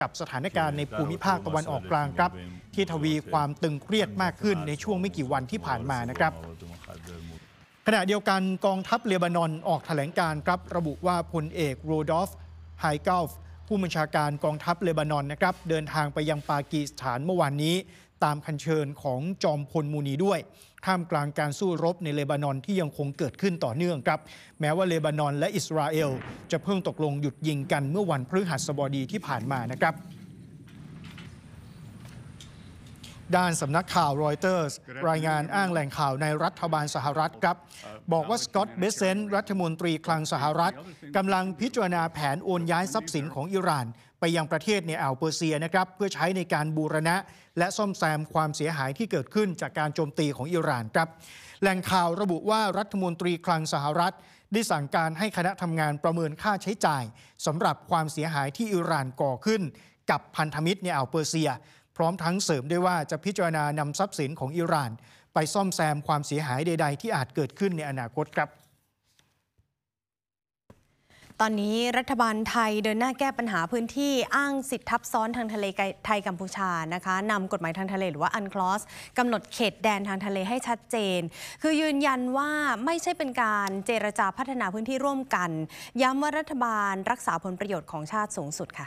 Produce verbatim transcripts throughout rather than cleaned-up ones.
กับสถานการณ์ในภูมิภาคตะวันออกกลางครับที่ทวีความตึงเครียดมากขึ้นในช่วงไม่กี่วันที่ผ่านมานะครับขณะเดียวกันกองทัพเลบานอนออกแถลงการครับระบุว่าพลเอกโรดอฟไฮเกลฟ์ผู้บัญชาการกองทัพเลบานอนนะครับเดินทางไปยังปากีสถานเมื่อวานนี้ตามคันเชิญของจอมพลมูนีด้วยท่ามกลางการสู้รบในเลบานอนที่ยังคงเกิดขึ้นต่อเนื่องครับแม้ว่าเลบานอนและอิสราเอลจะเพิ่งตกลงหยุดยิงกันเมื่อวันพฤหัสบดีที่ผ่านมานะครับด้านสำนักข่าวรอยเตอร์สรายงานอ้างแหล่งข่าวในรัฐบาลสหรัฐครับบอกว่าสกอตต์เบเซนต์รัฐมนตรีคลังสหรัฐกำลังพิจารณาแผนโอนย้ายทรัพย์สินของอิหร่านไปยังประเทศในอ่าวเปอร์เซียนะครับเพื่อใช้ในการบูรณะและซ่อมแซมความเสียหายที่เกิดขึ้นจากการโจมตีของอิหร่านครับแหล่งข่าวระบุว่ารัฐมนตรีคลังสหรัฐได้สั่งการให้คณะทำงานประเมินค่าใช้จ่ายสำหรับความเสียหายที่อิหร่านก่อขึ้นกับพันธมิตรในอ่าวเปอร์เซียพร้อมทั้งเสริมด้วยว่าจะพิจารณานำทรัพย์สินของอิหร่านไปซ่อมแซมความเสียหายใดๆที่อาจเกิดขึ้นในอนาคตครับตอนนี้รัฐบาลไทยเดินหน้าแก้ปัญหาพื้นที่อ้างสิทธิทับซ้อนทางทะเลไทยกัมพูชานะคะนำกฎหมายทางทะเลหรือว่าอันคลอสกำหนดเขตแดนทางทะเลให้ชัดเจนคือยืนยันว่าไม่ใช่เป็นการเจรจาพัฒนาพื้นที่ร่วมกันย้ำว่ารัฐบาลรักษาผลประโยชน์ของชาติสูงสุดค่ะ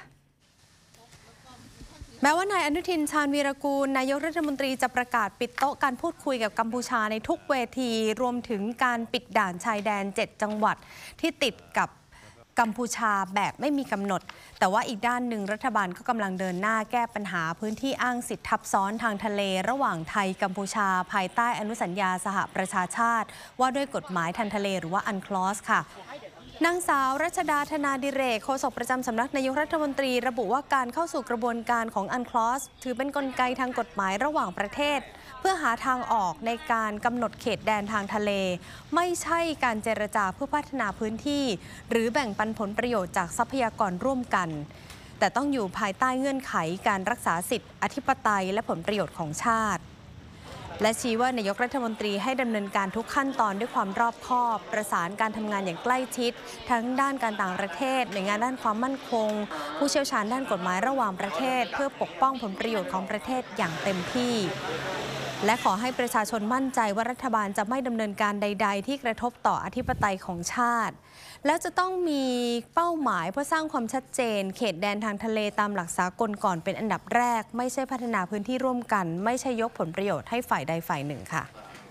แม้ว่านายอนุทินชาญวีรกูลนายกรัฐมนตรีจะประกาศปิดโต๊ะการพูดคุยกับกัมพูชาในทุกเวทีรวมถึงการปิดด่านชายแดนเจ็ดจังหวัดที่ติดกับกัมพูชาแบบไม่มีกำหนดแต่ว่าอีกด้านหนึ่งรัฐบาลก็กำลังเดินหน้าแก้ปัญหาพื้นที่อ้างสิทธิทับซ้อนทางทะเลระหว่างไทยกัมพูชาภายใต้อนุสัญญาสหประชาชาติว่าด้วยกฎหมายทางทะเลหรือว่าอันคลอสค่ะนางสาวรัชดาธนาดิเรกโฆษกประจำสำนักนายกรัฐมนตรีระบุว่าการเข้าสู่กระบวนการของอันคลอสถือเป็นกลไกทางกฎหมายระหว่างประเทศเพื่อหาทางออกในการกำหนดเขตแดนทางทะเลไม่ใช่การเจรจาเพื่อพัฒนาพื้นที่หรือแบ่งปันผลประโยชน์จากทรัพยากรร่วมกันแต่ต้องอยู่ภายใต้เงื่อนไขการรักษาสิทธิอธิปไตยและผลประโยชน์ของชาติและชี้ว่านายกรัฐมนตรีให้ดำเนินการทุกขั้นตอนด้วยความรอบคอบประสานการทำงานอย่างใกล้ชิดทั้งด้านการต่างประเทศหน่วยงานด้านความมั่นคงผู้เชี่ยวชาญด้านกฎหมายระหว่างประเทศเพื่อปกป้องผลประโยชน์ของประเทศอย่างเต็มที่และขอให้ประชาชนมั่นใจว่ารัฐบาลจะไม่ดำเนินการใดๆที่กระทบต่ออธิปไตยของชาติแล้วจะต้องมีเป้าหมายเพื่อสร้างความชัดเจนเขตแดนทางทะเลตามหลักสากลก่อนเป็นอันดับแรกไม่ใช่พัฒนาพื้นที่ร่วมกันไม่ใช่ยกผลประโยชน์ให้ฝ่ายใดฝ่ายหนึ่งค่ะ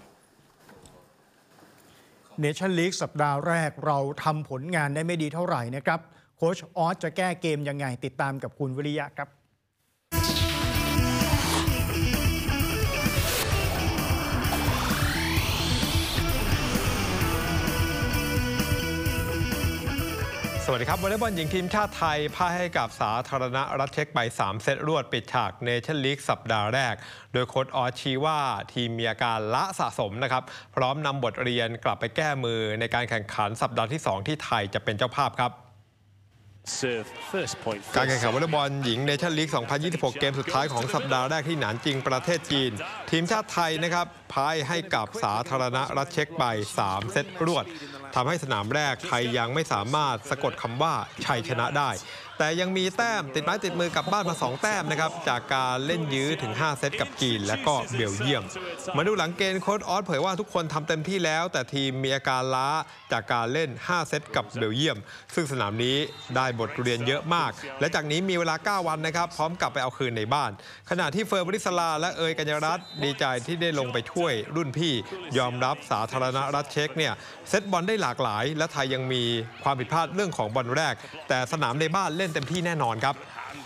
เนชั่นลีกสัปดาห์แรกเราทำผลงานได้ไม่ดีเท่าไหร่นะครับโค้ชออสจะแก้เกมยังไงติดตามกับคุณวิริยะครับสวัสดีครับวอลเลย์บอลหญิงทีมชาติไทยพ่ายให้กับสาธารณรัฐเช็กไปสามเซตรวดปิดฉากเนชั่นลีกสัปดาห์แรกโดยโค้ชออสชี้ว่าทีมมีอาการละสะสมนะครับพร้อมนำบทเรียนกลับไปแก้มือในการแข่งขันสัปดาห์ที่สองที่ไทยจะเป็นเจ้าภาพครับการแข่งขันวอลเลย์บอลหญิงเนชั่นลีกสองพันยี่สิบหกเกมสุดท้ายของสัปดาห์แรกที่หนานจิงประเทศจีนทีมชาติไทยนะครับพ่ายให้กับสาธารณรัฐเช็กไปสามเซตรวดทำให้สนามแรกไทยยังไม่สามารถสะกดคำว่าชัยชนะได้แต่ยังมีแต้มติดไม้ติดมือกลับบ้านมาสองแต้มนะครับจากการเล่นยื้อถึงห้าเซตกับจีนและก็เบลเยียมมาดูหลังเกมโค้ชออสเผยว่าทุกคนทำเต็มที่แล้วแต่ทีมมีอาการล้าจากการเล่นห้าเซตกับเบลเยียมซึ่งสนามนี้ได้บทเรียนเยอะมากและจากนี้มีเวลาเก้าวันนะครับพร้อมกลับไปเอาคืนในบ้านขณะที่เฟิร์น วริศราและเอ๋ยกัญญารัตน์ดีใจที่ได้ลงไปช่วยรุ่นพี่ยอมรับสาธารณรัฐเช็กเนี่ยเซตบอลได้หลากหลายและไทยยังมีความผิดพลาดเรื่องของบอลแรกแต่สนามในบ้านเล่นเต็มที่แน่นอนครับ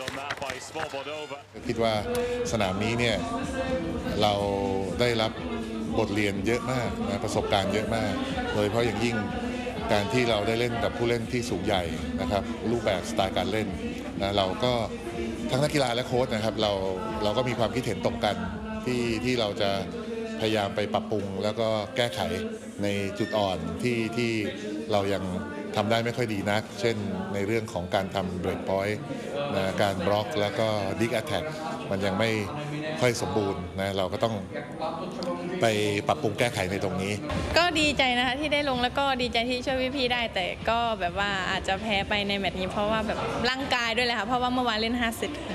คิดว่าสนามนี้เนี่ยเราได้รับบทเรียนเยอะมากนะประสบการณ์เยอะมากโดยเฉพาะอย่างยิ่งการที่เราได้เล่นกับผู้เล่นที่สูงใหญ่นะครับรูปแบบสไตล์การเล่นนะเราก็ทั้งนักกีฬาและโค้ชนะครับเราเราก็มีความคิดเห็นตรงกันที่ที่เราจะพยายามไปปรับปรุงแล้วก็แก้ไขในจุดอ่อนที่ที่เรายังททำได้ไม่ค่อยดีนัก เช่นในเรื่องของการทำเบรกพอยต์นะการบล็อกแล้วก็ดิกแอทแทกมันยังไม่ค่อยสมบูรณ์นะเราก็ต้องไปปรับปรุงแก้ไขในตรงนี้ก็ดีใจนะคะที่ได้ลงแล้วก็ดีใจที่ช่วยพี่ๆได้แต่ก็แบบว่าอาจจะแพ้ไปในแมตช์นี้เพราะว่าแบบร่างกายด้วยแหละค่ะเพราะว่าเมื่อวานเล่นห้าสิบ